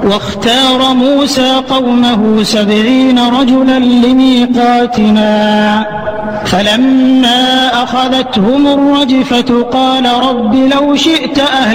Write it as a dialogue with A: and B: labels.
A: واختار موسى قومه 70 رجلا لميقاتنا فلما أخذتهم الرجفة قال رب لو شئت